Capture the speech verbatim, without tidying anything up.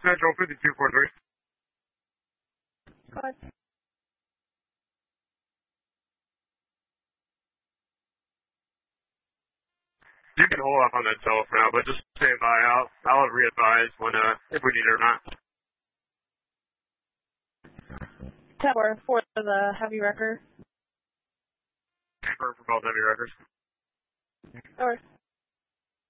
Central fifty-two forty-three. Go ahead. You can hold off on that cell for now, but just stand by. I'll, I'll re-advise when, uh, if we need it or not. Tower for the heavy wrecker. For both heavy wreckers. Or